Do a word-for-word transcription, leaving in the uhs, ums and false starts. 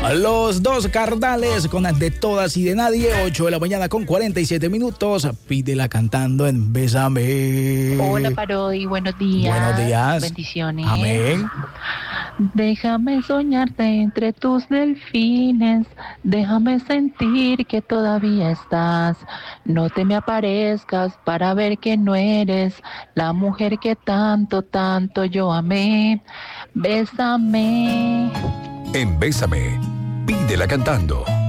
Los dos Cardales con De Todas y de Nadie, ocho de la mañana con cuarenta y siete minutos. Pídela cantando en Bésame. Hola, Parodi, buenos días. Buenos días. Bendiciones. Amén. Déjame soñarte entre tus delfines, déjame sentir que todavía estás. No te me aparezcas para ver que no eres la mujer que tanto, tanto yo amé. Bésame. En Bésame, pídela cantando.